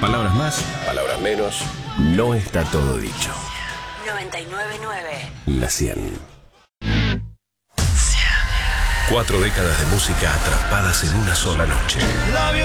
Palabras más, palabras menos, no está todo dicho. 99.9 La 100. 4 décadas de música atrapadas en una sola noche.